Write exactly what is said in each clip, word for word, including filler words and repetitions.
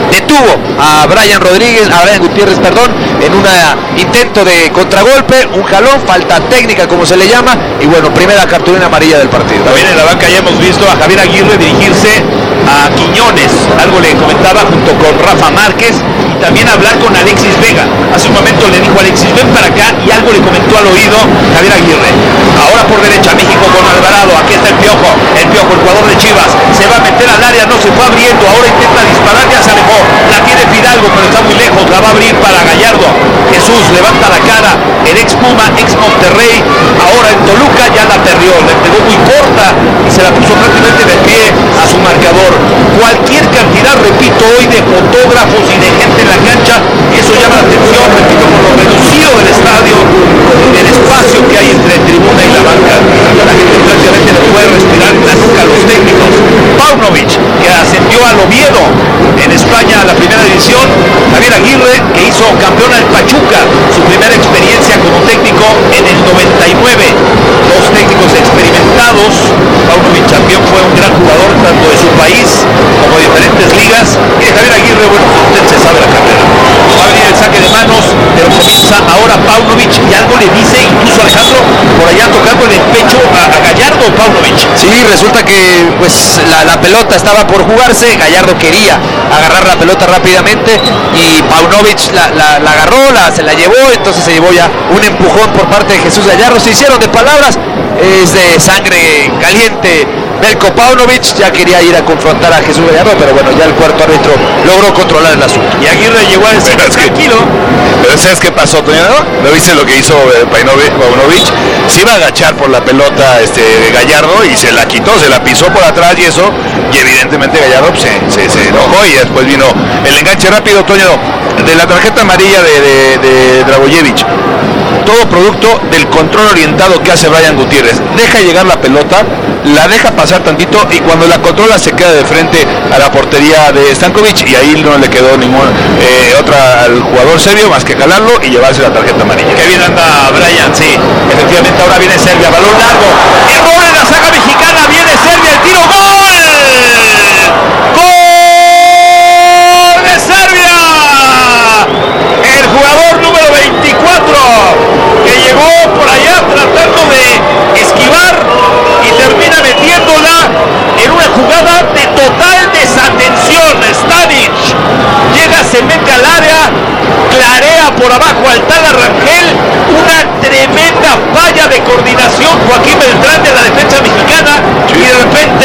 detuvo a Brian Rodríguez, a Brian Gutiérrez, perdón, en un intento de contragolpe, un jalón, falta técnica como se le llama, y bueno, primera cartulina amarilla del partido. También en la banca ya hemos visto a Javier Aguirre dirigirse a Quiñones, algo le comentaba junto con Rafa Márquez, y también hablar con Alexis Vega. Hace un momento le dijo a Alexis, ven para acá, y algo le comentó al oído Javier Aguirre. Ahora por derecha, México con Alvarado, aquí está el Piojo, el Piojo, el jugador de Chivas, se va a meter al área, no se fue abriendo, ahora intenta disparar, ya se alejó, la tiene Fidalgo, pero está muy lejos, la va a abrir para Gallardo. Jesús levanta la cara, el ex Puma, ex Monterrey, ahora en Toluca ya la perdió, le pegó muy corta y se la puso prácticamente de pie a su marcador. Cualquier cantidad, repito, hoy de fotógrafos y de gente en la cancha, eso llama la atención, repito, por lo reducido del estadio, el espacio que hay entre tribuna y la banca, la gente prácticamente no puede respirar la nuca a los técnicos. Paunovic, que ascendió al Oviedo en España a la primera división, Javier Aguirre, que hizo campeón al Pachuca, su primera experiencia como técnico en el noventa y nueve, dos técnicos experimentados. Paunovic también fue un gran jugador tanto de su país como de diferentes ligas, y de Javier Aguirre, bueno, usted se sabe la carrera. Va a venir el saque de manos, pero comienza ahora Paunovic, y algo le dice incluso Alejandro por allá tocando en el pecho a, a Gallardo. Paunovic. Sí, resulta que pues la, la pelota estaba por jugarse, Gallardo quería agarrar la pelota rápidamente y Paunovic la, la, la agarró, la, se la llevó, entonces se llevó ya un empujón por parte de Jesús Gallardo, se hicieron de palabras, es de sangre caliente. Belko Paunovic ya quería ir a confrontar a Jesús Gallardo, pero bueno, ya el cuarto árbitro logró controlar el asunto. Y Aguirre llegó a decir, pero tranquilo. Pero ¿sabes qué pasó, Toño? ¿No viste lo que hizo Paunovic? Se iba a agachar por la pelota este Gallardo y se la quitó, se la pisó por atrás y eso, y evidentemente Gallardo pues, se, se, se enojó y después vino el enganche rápido, Toño, de la tarjeta amarilla de, de, de Dragojevic. Todo producto del control orientado que hace Brian Gutiérrez. Deja llegar la pelota, la deja pasar tantito y cuando la controla se queda de frente a la portería de Stankovic y ahí no le quedó ningún eh, otra al jugador serbio más que jalarlo y llevarse la tarjeta amarilla. Qué bien anda Brian, sí, efectivamente. Ahora viene Serbia, balón largo, error en la saga mexicana, viene Serbia, el tiro, ¡gol! ¡Gol de Serbia! El jugador número veinticuatro que llegó por allá tratando de esquivar y termina metiéndola en una jugada de total desatención. Stanic llega, se mete al área, clarea por abajo al Tala Rangel, una tremenda falla de coordinación, Joaquín Beltrán, de la defensa mexicana, y de repente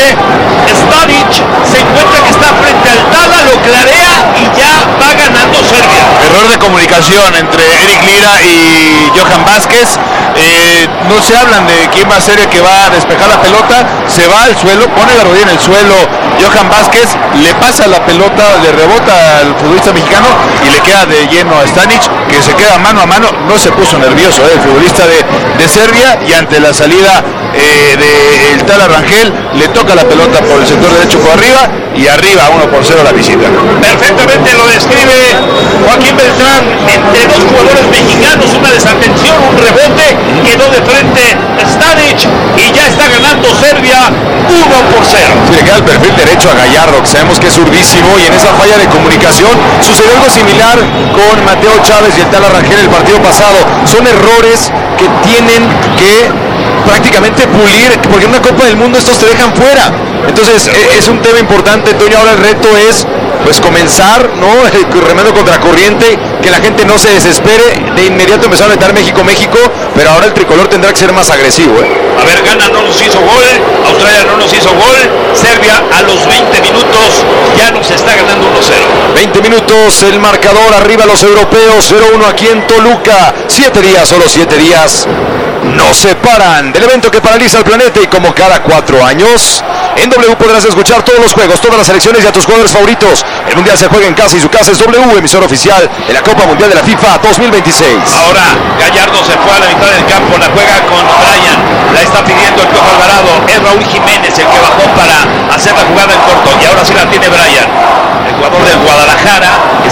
Stanic se encuentra que está frente al Tala, lo clarea y ya va ganando Serbia. Error de comunicación entre Eric Lira y Johan Vázquez. Eh, no se hablan de quién va a ser el que va a despejar la pelota, se va al suelo, pone la rodilla en el suelo Johan Vázquez, le pasa la pelota, le rebota al futbolista mexicano y le queda de lleno a Stanic, que se queda mano a mano, no se puso nervioso eh, el futbolista de, de Serbia, y ante la salida eh, del Tala Rangel le toca la pelota por el sector derecho por arriba y arriba uno por cero la visita. Perfectamente lo describe Joaquín Beltrán, entre dos jugadores mexicanos, una desatención, un rebote, quedó de frente Stanic y ya está ganando Serbia uno por cero. Sí, le queda el perfil derecho a Gallardo, que sabemos que es zurdísimo, y en esa falla de comunicación sucedió algo similar con Mateo Chávez y el Tala Rangel el partido pasado. Son errores que tienen que prácticamente pulir, porque en una Copa del Mundo estos te dejan fuera. Entonces es un tema importante, Toño. Ahora el reto es pues comenzar, ¿no? Remando contra corriente, que la gente no se desespere. De inmediato empezar a meter México, México, pero ahora el tricolor tendrá que ser más agresivo, ¿eh? A ver, Ghana no nos hizo gol, Australia no nos hizo gol, Serbia a los veinte minutos ya nos está ganando uno cero. veinte minutos el marcador, arriba los europeos, cero uno aquí en Toluca. siete días, solo siete días nos separan del evento que paraliza el planeta, y como cada cuatro años en W podrás escuchar todos los juegos, todas las selecciones y a tus jugadores favoritos. El mundial se juega en casa y su casa es W, emisor oficial de la Copa Mundial de la FIFA dos mil veintiséis. Ahora Gallardo se fue a la mitad del campo, la juega con Brian, la está pidiendo el Piojo Alvarado, es Raúl Jiménez el que bajó para hacer la jugada en corto, y ahora sí la tiene Brian, el jugador del Guadalajara, que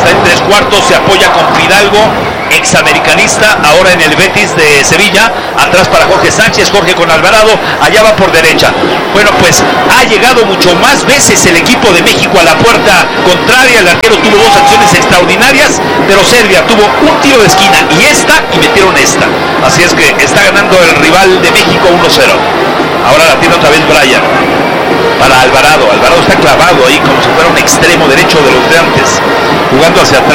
está en tres cuartos, se apoya con Fidalgo, examericanista, ahora en el Betis de Sevilla, atrás para Jorge Sánchez, Jorge con Alvarado, allá va por derecha. Bueno, pues ha llegado mucho más veces el equipo de México a la puerta contraria, el arquero tuvo dos acciones extraordinarias, pero Serbia tuvo un tiro de esquina y esta, y metieron esta. Así es que está ganando el rival de México uno cero. Ahora la tiene otra vez Brian. Para Alvarado, Alvarado está clavado ahí como si fuera un extremo derecho de los de antes, jugando hacia atrás.